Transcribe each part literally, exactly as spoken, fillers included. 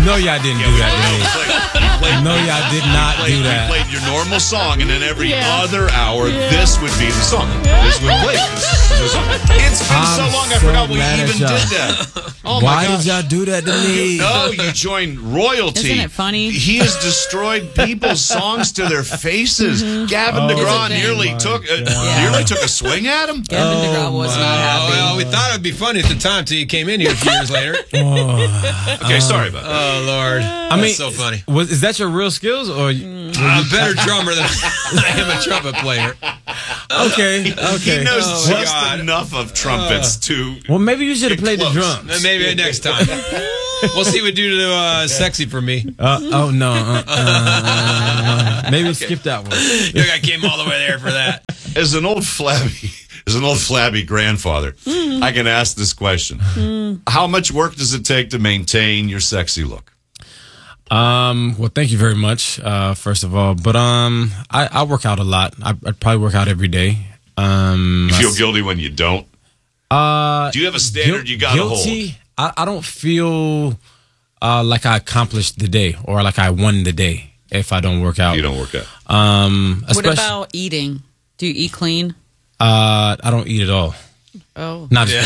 No, y'all didn't Yeah, do we that to played- me. we played- we played- No, y'all did not we played, do that. We played your normal song, and then every Yeah. other hour, Yeah. this would be the song. This would play. This is the song. It's been so I'm long, I so forgot we mad at even y'all. did that. Oh Why my gosh. did y'all do that to me? No, you joined royalty. Isn't it funny? He has destroyed people's songs to their faces. Gavin Oh, DeGraw It's a nearly shame. took uh, Yeah. nearly took a swing at him. Gavin Oh, DeGraw was not Oh, happy. well, we thought it would be funny at the time till you came in here a few years later. Oh, Okay, sorry about that. Oh, Lord. I mean, That's so funny. Was, is that your real skills or? you- I'm a better drummer than I am a trumpet player. Okay, okay. He knows Oh, my just God. enough of trumpets to. Well, maybe you should have played the Close. drums. Maybe next time. We'll see what we do to uh, Sexy for me. Uh, oh no. Uh, uh, maybe skip that one. Look, I came all the way there for that. As an old flabby, as an old flabby grandfather, I can ask this question: How much work does it take to maintain your sexy look? Um. Well, thank you very much. Uh, first of all, but um, I, I work out a lot. I, I probably work out every day. Um. You feel guilty when you don't? Uh. Do you have a standard you gotta guilty? hold? I, I don't feel uh, like I accomplished the day or like I won the day if I don't work out. You don't work out. Um. What especially- about eating? Do you eat clean? Uh, I don't eat at all. Oh. Not as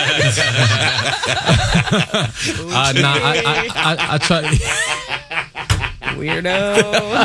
uh, nah, I, I, I, I try Weirdo.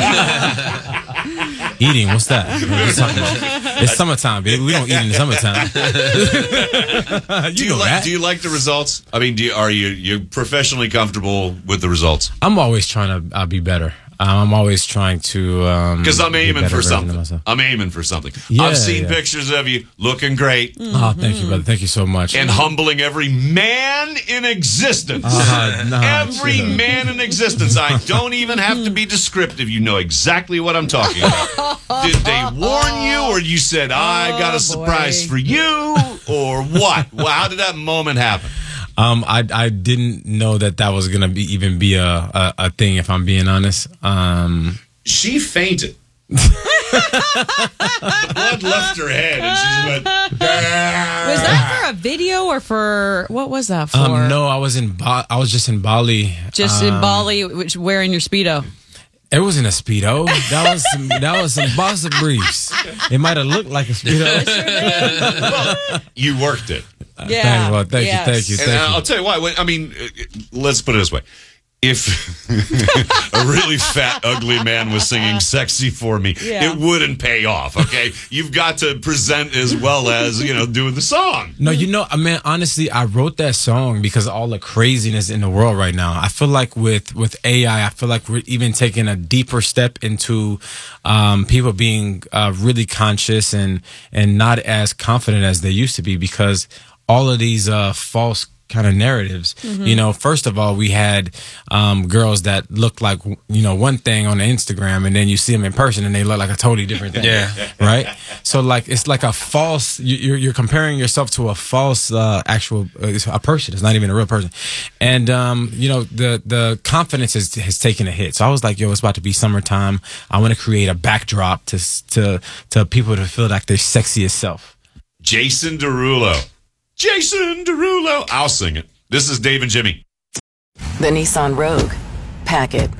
eating. What's that? It's, summer- it's summertime, baby. We don't eat in the summertime. you Do you know like? that. Do you like the results? I mean, do you, are you you professionally comfortable with the results? I'm always trying to uh, be better. Um, I'm always trying to um, Because I'm be a aiming better for version of something. myself. I'm aiming for something. Yeah, I've seen yeah. pictures of you looking great Oh, thank you, brother. Thank you so much. and humbling every man in existence. Uh, nah, Every chill. man in existence. I don't even have to be descriptive. You know exactly what I'm talking about. Did they warn you, or you said, I got a surprise boy. for you, or what? Well, how did that moment happen? Um, I I didn't know that that was gonna be even be a, a, a thing. If I'm being honest, um, She fainted. The blood left her head, and she just went. Was that for a video or for what was that for? um, no, I was in ba- I was just in Bali. Just in Um, Bali, which wearing your Speedo. It wasn't a Speedo. That was some, that was some Bossa briefs. It might have looked like a Speedo. You worked it. Yeah. Thank, well, thank yes. you, thank you, And thank I'll you. tell you why. When, I mean, uh, let's put it this way. If a really fat, ugly man was singing Sexy for Me, Yeah. it wouldn't pay off, okay? You've got to present as well as, you know, doing the song. No, you know, I mean, honestly, I wrote that song because of all the craziness in the world right now. I feel like with with A I, I feel like we're even taking a deeper step into um, people being uh, really conscious and and not as confident as they used to be because all of these uh, false kind of narratives. You know, first of all, we had um, girls that looked like, you know, one thing on the Instagram, and then you see them in person and they look like a totally different thing. Yeah. Right. So like, it's like a false, you- you're, you're comparing yourself to a false, uh, actual, uh, it's a person. It's not even a real person. And, um, you know, the, the confidence has, has taken a hit. So I was like, yo, it's about to be summertime. I want to create a backdrop to, s- to, to people to feel like they're sexy as self. Jason Derulo. Jason Derulo. I'll sing it. This is Dave and Jimmy. The Nissan Rogue. Pack it.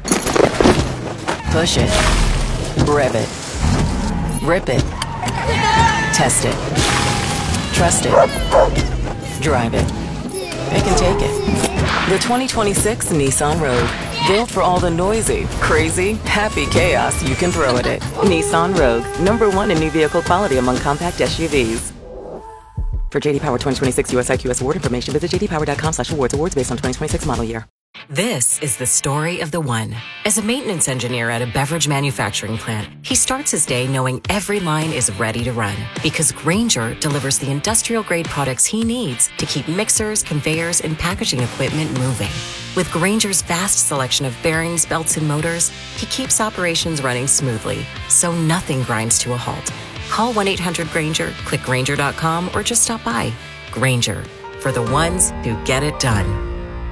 Push it. Rev it. Rip it. Test it. Trust it. Drive it. Pick and take it. The twenty twenty-six Nissan Rogue. Built for all the noisy, crazy, happy chaos you can throw at it. Nissan Rogue. Number one in new vehicle quality among compact S U Vs. For J D Power twenty twenty-six U S I Q S award information, visit j d power dot com slash awards. Awards based on twenty twenty-six model year. This is the story of the one. As a maintenance engineer at a beverage manufacturing plant, he starts his day knowing every line is ready to run because Grainger delivers the industrial-grade products he needs to keep mixers, conveyors, and packaging equipment moving. With Grainger's vast selection of bearings, belts, and motors, he keeps operations running smoothly, so nothing grinds to a halt. Call one eight hundred Grainger, click Grainger dot com, or just stop by. Grainger, for the ones who get it done.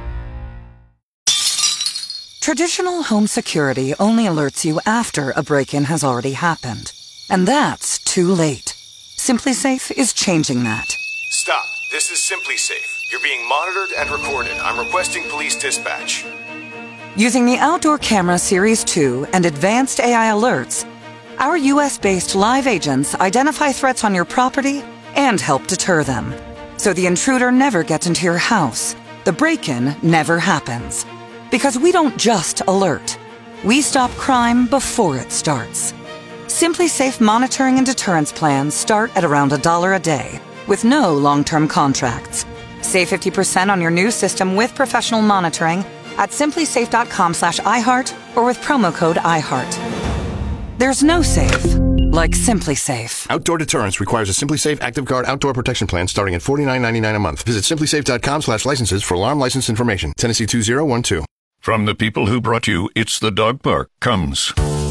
Traditional home security only alerts you after a break-in has already happened. And that's too late. SimpliSafe is changing that. Stop. This is Simply Safe. You're being monitored and recorded. I'm requesting police dispatch. Using the Outdoor Camera Series two and advanced A I alerts, our U S-based live agents identify threats on your property and help deter them. So the intruder never gets into your house. The break-in never happens. Because we don't just alert. We stop crime before it starts. SimpliSafe monitoring and deterrence plans start at around a dollar a day, with no long-term contracts. Save fifty percent on your new system with professional monitoring at simplysafe.com slash iHeart or with promo code iHeart. There's no safe like SimpliSafe. Outdoor deterrence requires a SimpliSafe ActiveGuard outdoor protection plan starting at forty-nine ninety-nine a month. Visit simplysafe.com slash licenses for alarm license information. Tennessee two zero one two. From the people who brought you It's the Dog Park comes